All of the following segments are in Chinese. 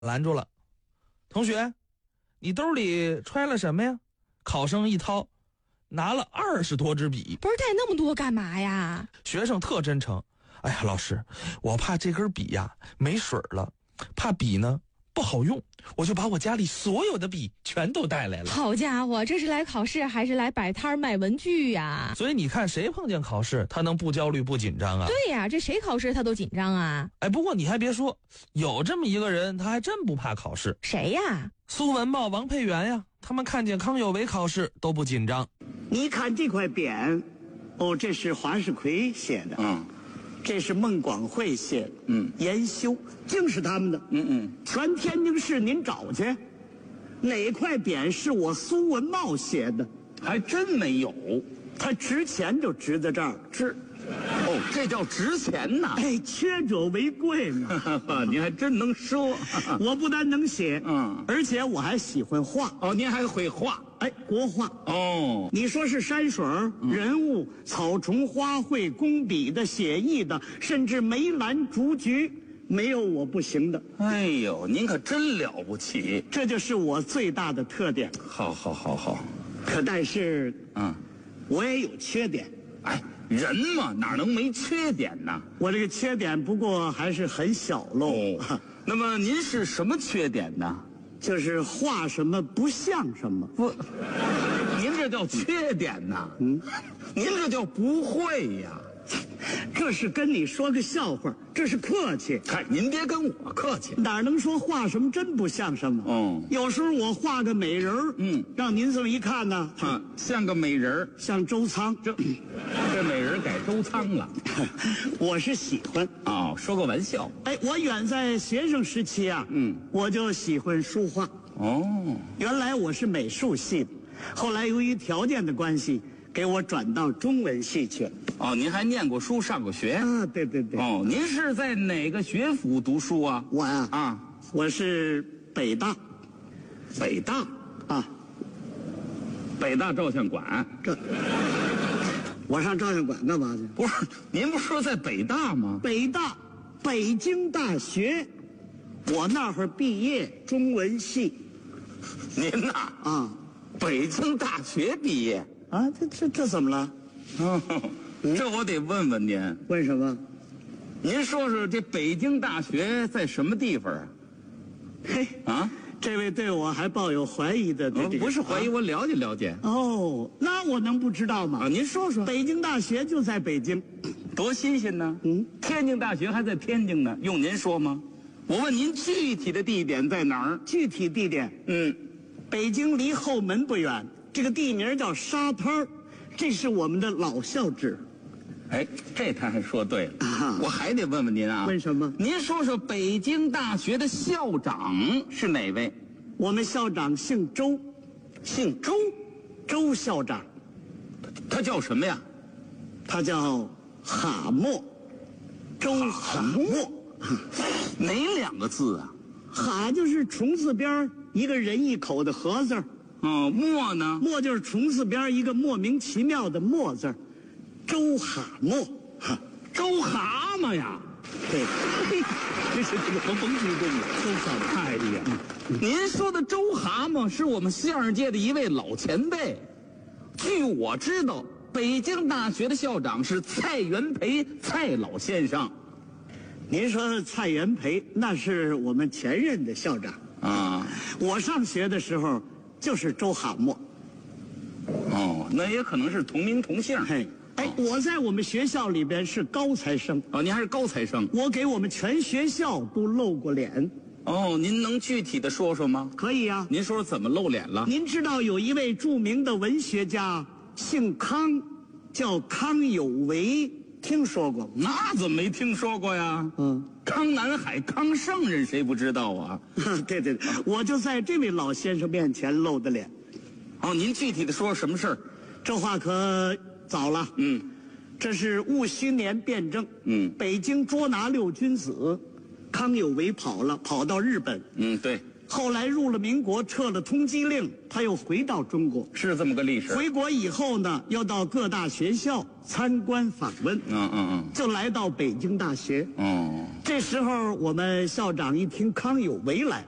拦住了。同学，你兜里揣了什么呀？考生一掏，拿了20多支笔。 不是带那么多干嘛呀？ 学生特真诚，哎呀，老师，我怕这根笔呀没水了，怕笔呢不好用，我就把我家里所有的笔全都带来了。 好家伙，这是来考试还是来摆摊卖文具呀？ 所以你看，谁碰见考试他能不焦虑不紧张啊？ 对呀，这谁考试他都紧张啊。 哎，不过你还别说，有这么一个人，他还真不怕考试。 谁呀？ 苏文茂、王佩元呀，他们看见康有为考试都不紧张。 你看这块匾，哦，这是华世奎写的，这是孟广会写的，研修竟是他们的，全天津市您找去，哪块匾是我苏文茂写的？ 还真没有。 他值钱就值在这儿， 这叫值钱呐！ 哎，缺者为贵嘛。 您还真能说。 我不但能写，而且我还喜欢画。 哦，您还会画？ 哎，国画。 哦， 你说是山水、人物、草虫、花卉、工笔的、写意的，甚至梅兰竹菊，没有我不行的。 哎呦，您可真了不起！ 这就是我最大的特点。 好。 可但是，我也有缺点。 哎，人嘛，哪能没缺点呢？ 我这个缺点不过还是很小喽。 那么您是什么缺点呢？ 就是画什么不像什么。 不，您这叫缺点呐。您这叫不会呀。 这是跟你说个笑话，这是客气。 嗨，您别跟我客气。 哪能说画什么真不像什么？有时候我画个美人儿，让您这么一看呢， 像个美人儿， 像周仓。 这美人改周仓了。 我是喜欢。 哦，说个玩笑。 哎，我远在学生时期啊，我就喜欢书画。 哦， 原来我是美术系的，后来由于条件的关系，给我转到中文系去了。 哦，您还念过书，上过学啊？对。 哦，您是在哪个学府读书啊？ 我呀，我是北大。 北大啊， 北大照相馆。 我上照相馆干嘛去？ 不是，您不是说在北大吗？ 北大，北京大学，我那会儿毕业，中文系。 您呐？北京大学毕业啊？这怎么了？ 这我得问问您。 问什么？ 您说说这北京大学在什么地方啊？ 嘿这位对我还抱有怀疑的不是怀疑，我了解了解。 哦，那我能不知道吗？ 您说说。 北京大学就在北京， 多新鲜呢！天津大学还在天津呢，用您说吗？我问您具体的地点在哪儿？ 具体地点，北京离后门不远，这个地名叫沙滩儿，这是我们的老校址。 哎，这他还说对了。我还得问问您啊。 问什么？ 您说说北京大学的校长是哪位？ 我们校长姓周。 姓周？ 周校长。 他叫什么呀？ 他叫哈默。周哈默。 哪2个字啊？ 哈就是虫字边一个人一口的禾字。 默呢？ 默就是虫字边一个莫名其妙的默字。周哈默。 周蛤蟆呀？ 对。 这是这个甭激动了。 周哈默。 哎呀，您说的周蛤蟆是我们相声界的一位老前辈。据我知道，北京大学的校长是蔡元培蔡老先生。 您说蔡元培那是我们前任的校长啊。 我上学的时候就是周哈默。 那也可能是同名同姓。 我在我们学校里边是高材生。 您还是高材生。 我给我们全学校都露过脸。 您能具体的说说吗？ 可以啊。 您说说怎么露脸了？ 您知道有一位著名的文学家姓康，叫康有为，听说过吗？ 那怎么没听说过呀？康南海、康圣人谁不知道啊？ 对，我就在这位老先生面前露的脸。 您具体的说什么事儿？ 这话可早了。这是戊戌年变政。北京捉拿6君子，康有为跑到日本。 对。 后来入了民国，撤了通缉令，他又回到中国。 是这么个历史。 回国以后呢，要到各大学校参观访问。就来到北京大学。这时候我们校长一听康有为来，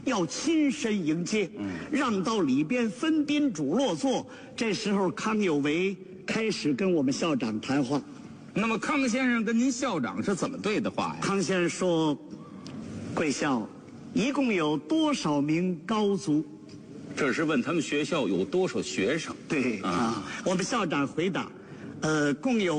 要亲身迎接，让到里边分宾主落座。这时候，康有为开始跟我们校长谈话。 那么康先生跟您校长是怎么对的话呀？ 康先生说：“贵校一共有多少名高足？” 这是问他们学校有多少学生。 对啊，我们校长回答：“共有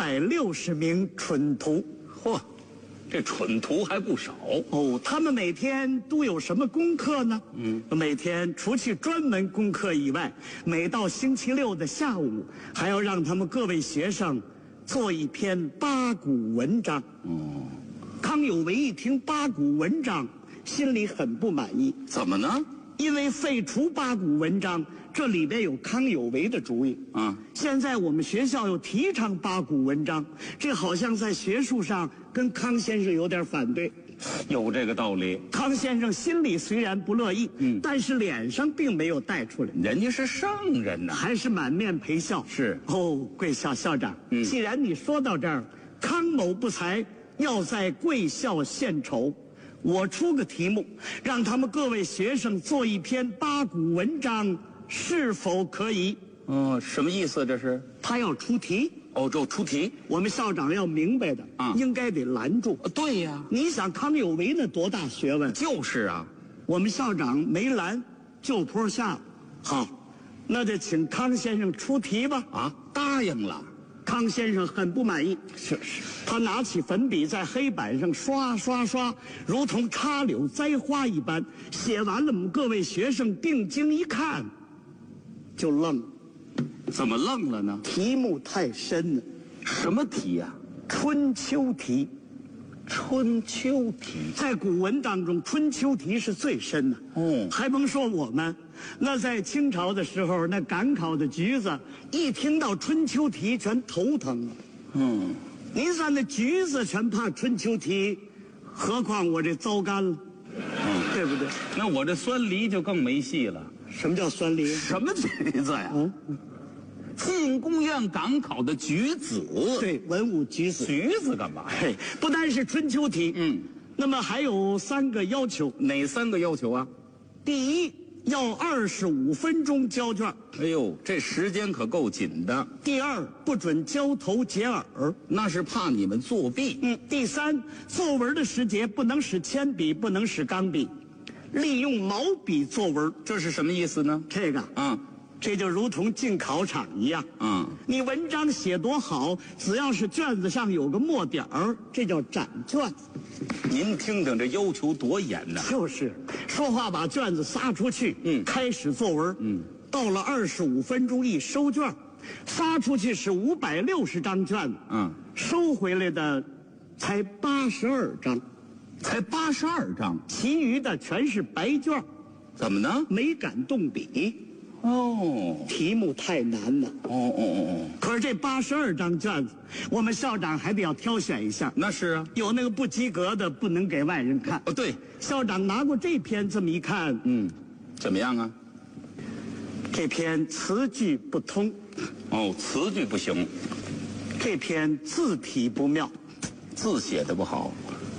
560名蠢徒。” 嚯，这蠢徒还不少哦。他们每天都有什么功课呢？每天除去专门功课以外，每到星期六的下午，还要让他们各位学生做一篇八股文章。康有为一听八股文章，心里很不满意。 怎么呢？ 因为废除八股文章，这里边有康有为的主意。现在我们学校又提倡八股文章，这好像在学术上跟康先生有点反对。 有这个道理。 康先生心里虽然不乐意，但是脸上并没有带出来。 人家是圣人呐， 还是满面陪笑。 是哦，贵校校长，既然你说到这儿，康某不才要在贵校献丑。我出个题目，让他们各位学生做一篇八股文章，是否可以？ 什么意思这是？ 他要出题。 就出题。 我们校长要明白的，应该得拦住。 对呀， 你想康有为那多大学问？ 就是啊， 我们校长没拦，就坡下了。好，那就请康先生出题吧。 答应了。 康先生很不满意，他拿起粉笔在黑板上刷刷刷，如同插柳栽花一般。写完了，我们各位学生定睛一看，就愣了。 怎么愣了呢？ 题目太深了。 什么题呀？ 春秋题。 春秋题在古文当中，春秋题是最深的。还甭说我们，那在清朝的时候，那赶考的举子一听到春秋题全头疼了。您算那橘子全怕春秋题，何况我这糟干了，对不对？ 那我这酸梨就更没戏了。 什么叫酸梨？ 什么橘子呀？进宫院赶考的举子。 对，文武举子。 橘子干嘛呀？ 不单是春秋题，那么还有3个要求。 哪3个要求啊？ 第一，要25分钟交卷。 哎呦，这时间可够紧的。 第二，不准交头接耳， 那是怕你们作弊。 第三，作文的时节不能使铅笔，不能使钢笔，利用毛笔作文。 这是什么意思呢？ 这个这就如同进考场一样。你文章写多好，只要是卷子上有个墨点儿，这叫展卷。 您听听这要求多严呐！ 就是说话把卷子撒出去，开始作文。到了25分钟一收卷，发出去是560张卷子，收回来的才82张， 才82张， 其余的全是白卷。 怎么呢？ 没敢动笔。题目太难了。可是这82张卷子，我们校长还得要挑选一下。 那是啊， 有那个不及格的，不能给外人看。 对， 校长拿过这篇，这么一看， 怎么样啊？ 这篇词句不通。 词句不行。 这篇字体不妙， 字写的不好。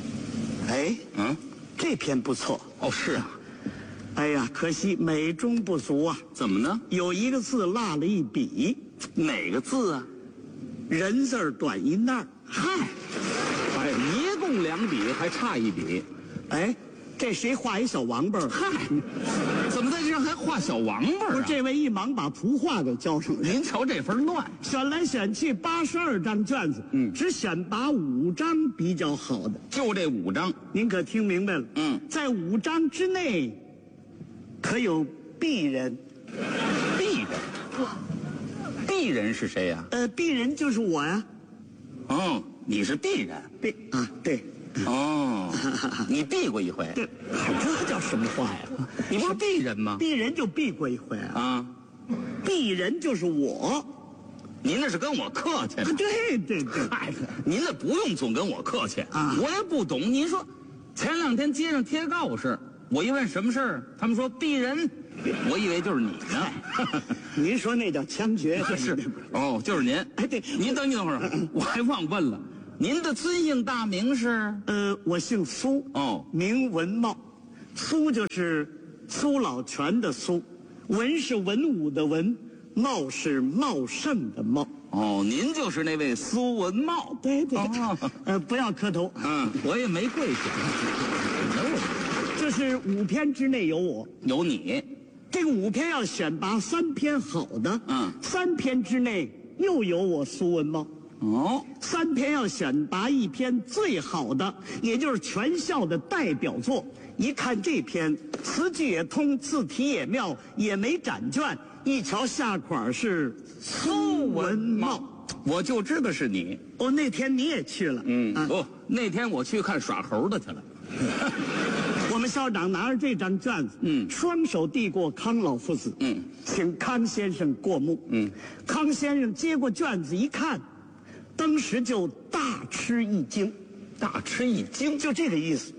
这篇不错。 是啊。 哎呀，可惜美中不足啊！ 怎么呢？ 有一个字落了一笔。 哪个字啊？ 人字短一捺。 一共2笔，还差1笔。 这谁画一小王八？ 怎么在这上还画小王八？ 不是，这位一忙把图画给交上来。 您瞧这份乱， 选来选去82张卷子，只选拔5张比较好的， 就这5张。 您可听明白了？在5张之内，可有鄙人。 鄙人是谁呀？ 鄙人就是我呀。 你是鄙人。 对。 你避过一回。 对，这叫什么话呀？ 你不是鄙人吗？ 鄙人就避过一回啊。鄙人就是我。 您那是跟我客气呢。 对。 您那不用总跟我客气啊。我也不懂。您说，前2天街上贴告示，我一问什么事儿，他们说鄙人，我以为就是你呢。 您说那叫枪决。 是。就是您。 对。 您等一会儿，我还忘问了。您的尊姓大名是？ 我姓苏，名文茂， 苏就是苏老泉的苏，文是文武的文，茂是茂盛的茂。 哦，您就是那位苏文茂。 对对，不要磕头。 我也没跪下。 这是5篇之内有我， 有你。 这个5篇要选拔3篇好的，3篇之内又有我苏文茂。 哦 ，3篇要选拔1篇最好的，也就是全校的代表作。一看这篇，词句也通，字体也妙，也没展卷。一瞧下款是苏文茂， 我就知道是你。 哦，那天你也去了。 不，那天我去看耍猴的去了。 我们校长拿着这张卷子，双手递过康老夫子，请康先生过目。康先生接过卷子一看，当时就大吃一惊， 大吃一惊， 就这个意思。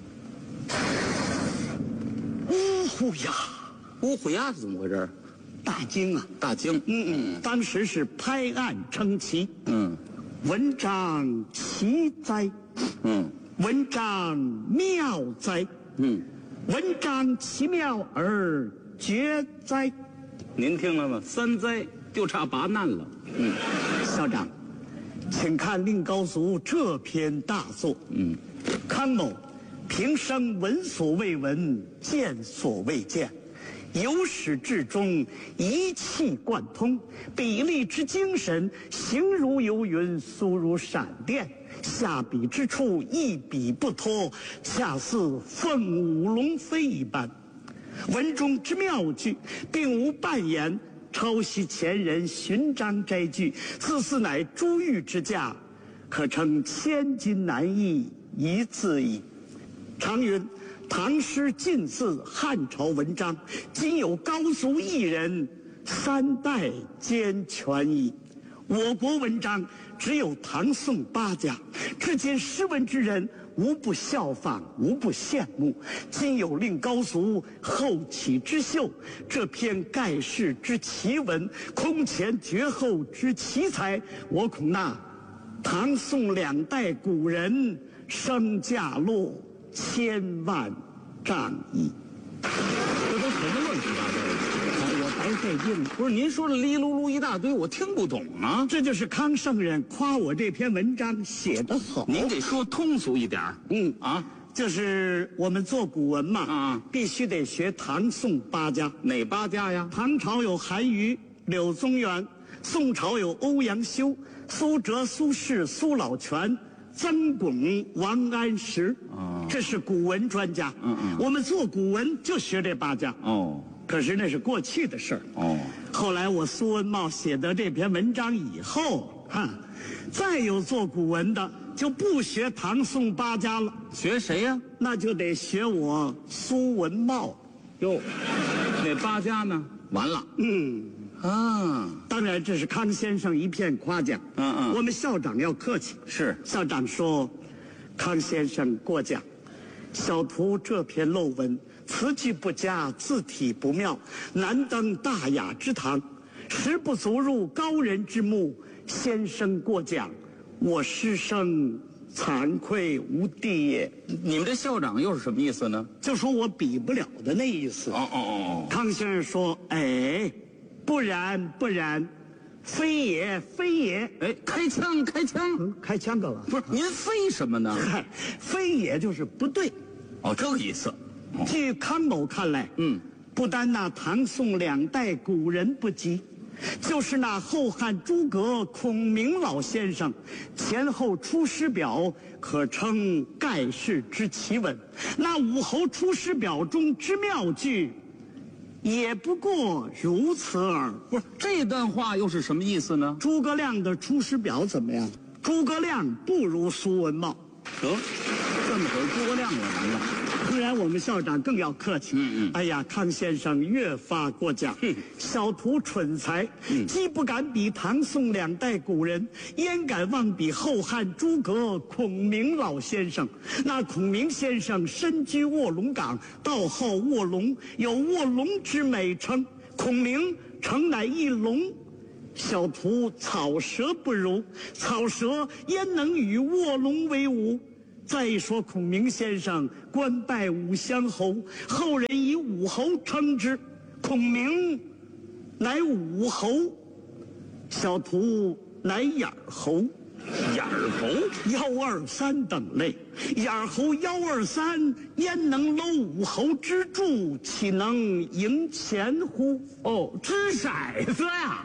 呜呼呀， 乌虎鸭是怎么回事？ 大惊啊！ 大惊。 当时是拍案称奇。文章奇哉！文章妙哉！文章奇妙而绝哉！ 您听了吗？3哉就差拔难了。 校长，请看令高俗这篇大作。康某平生闻所未闻，见所未见，由始至终一气贯通，笔力之精神，行如游云，速如闪电，下笔之处一笔不脱，恰似凤舞龙飞一般。文中之妙句，并无半言，抄袭前人寻章摘句，字字乃珠玉之价，可称千金难易，一字矣。常云唐诗尽字汉朝文章，今有高俗一人，3代兼全矣。我国文章只有唐宋8家，至今诗文之人无不效仿，无不羡慕。今有令高俗后起之秀，这篇盖世之奇文，空前绝后之奇才，我恐那唐宋2代古人身价落千万丈矣。 这都什么乱七八糟的？ 我白费劲了。 不是您说的哩噜噜一大堆，我听不懂啊。 这就是康圣人夸我这篇文章写得好。 您得说通俗一点。 就是我们做古文嘛，必须得学唐宋8家。 哪8家呀？ 唐朝有韩愈、柳宗元，宋朝有欧阳修、苏辙、苏轼、苏老泉、曾巩、王安石。这是古文专家。我们做古文就学这8家。可是那是过去的事儿。后来我苏文茂写的这篇文章以后，再有做古文的就不学唐宋8家了。 学谁呀？ 那就得学我苏文茂。 哟，哪8家呢？完了。 当然这是康先生一片夸奖。我们校长要客气。 是。 校长说，康先生过奖。小徒这篇陋文，词句不佳，字体不妙，难登大雅之堂，实不足入高人之目。先生过奖，我师生惭愧无地也。 你们这校长又是什么意思呢？ 就说我比不了的那意思。康先生说，不然不然，非也非也。 开枪开枪。 开枪干嘛？ 不是您非什么呢？ 非也就是不对。 这个意思。 据康某看来，不单那唐宋2代古人不及，就是那后汉诸葛孔明老先生前后出师表，可称盖世之奇文。那武侯出师表中之妙句，也不过如此耳。 不是这段话又是什么意思呢？ 诸葛亮的出师表怎么样？诸葛亮不如苏文茂。 这么会诸葛亮也完了。 当然我们校长更要客气。哎呀，康先生越发过奖。小徒蠢才，既不敢比唐宋2代古人，焉敢妄比后汉诸葛孔明老先生？那孔明先生身居卧龙岗，道号卧龙，有卧龙之美称。孔明诚乃一龙，小徒草蛇不如，草蛇焉能与卧龙为伍？ 再说孔明先生官拜武乡侯，后人以武侯称之。孔明乃武侯，小徒乃眼侯。 眼猴 123等类，眼猴123，焉能搂武侯之柱？岂能赢钱乎？ 哦，掷骰子呀！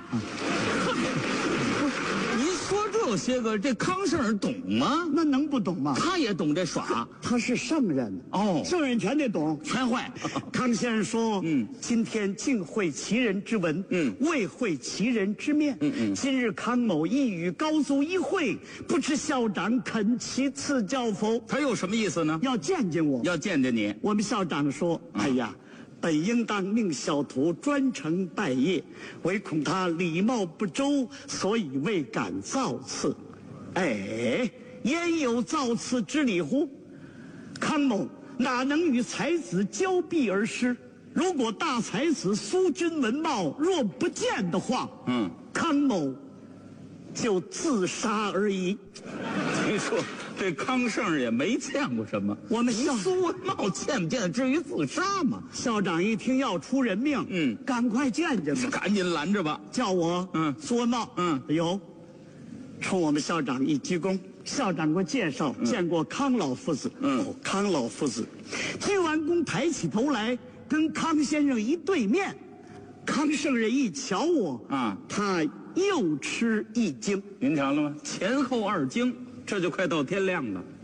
您说这些个，这康圣人懂吗？ 那能不懂吗？ 他也懂这耍。 他是圣人哦圣人全得懂， 全会。 康先生说：“今天竟会其人之文，未会其人之面。今日康某一与高祖一会，不知校长肯其赐教否？” 他有什么意思呢？ 要见见我。 要见见你。 我们校长说：“哎呀，本应当命小徒专程拜谒，唯恐他礼貌不周，所以未敢造次。”哎，焉有造次之理乎？康某哪能与才子交臂而失？如果大才子苏君文茂若不见的话，康某就自杀而已。 听说这康圣人也没见过什么。 我们苏文茂见不见得至于自杀吗？ 校长一听要出人命，赶快见见吧， 赶紧拦着吧。 叫我，苏文茂，有，冲我们校长一鞠躬。校长给我介绍，见过康老夫子。康老夫子，鞠完躬，抬起头来，跟康先生一对面。康圣人一瞧我，他又吃一惊。 您瞧了吗？前后2惊，这就快到天亮了。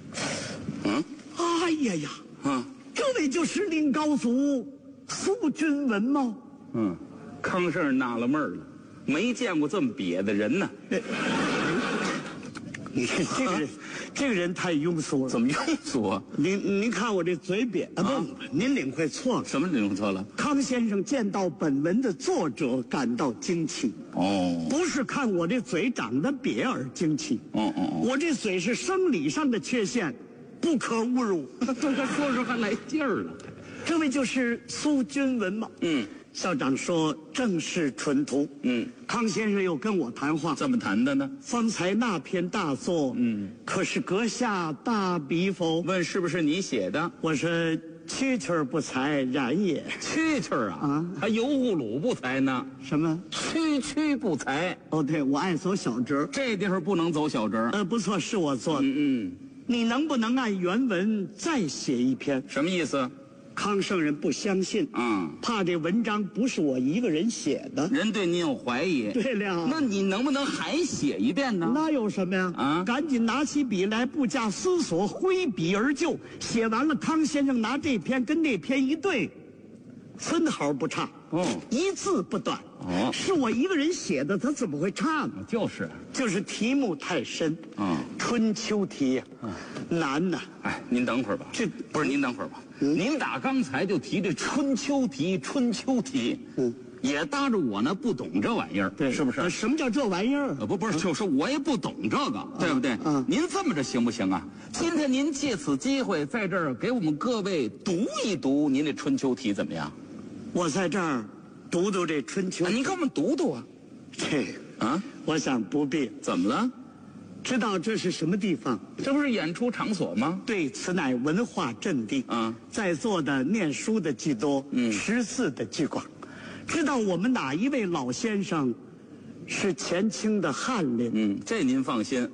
哎呀呀，这位就是令高祖苏君文茂。 康圣人纳了闷了，没见过这么瘪的人呢。 你看这个人太庸俗了。 怎么庸俗啊？ 您看我这嘴扁啊？不，您领会错了。 什么领会错了？ 康先生见到本文的作者感到惊奇。不是看我这嘴长得瘪而惊奇。我这嘴是生理上的缺陷，不可侮辱。 这个说着还来劲儿了。 这位就是苏君文茂。校长说正是纯徒。康先生又跟我谈话。 怎么谈的呢？ 方才那篇大作，可是阁下大笔否？ 问是不是你写的？ 我说蛐蛐儿不才，然也。 蛐蛐儿啊，还油葫芦不才呢。 什么？ 区不才。 哦，对，我爱走小折。 这地方不能走小折。 不错，是我做的。你能不能按原文再写一篇？ 什么意思？ 康圣人不相信，怕这文章不是我一个人写的， 人对您有怀疑。 对了， 那你能不能还写一遍呢？ 那有什么呀？赶紧拿起笔来，不假思索，挥笔而就。写完了，康先生拿这篇跟那篇一对，分毫不差，一字不短。是我一个人写的，他怎么会差呢？就是题目太深，春秋题呀，难呐。 哎，您等会儿吧。这不是您等会儿吧？您打刚才就提这春秋题，也搭着我呢，不懂这玩意儿， 对， 是不是？ 什么叫这玩意儿？ 不是，就是我也不懂这个，对不对？您这么着行不行啊？今天您借此机会在这儿给我们各位读一读您这春秋题怎么样？ 我在这儿读读这春秋。 您给我们读读啊。 我想不必。 怎么了？ 知道这是什么地方？ 这不是演出场所吗？ 对，此乃文化阵地。在座的念书的居多，识字的居广。知道我们哪一位老先生是前清的翰林？ 这您放心。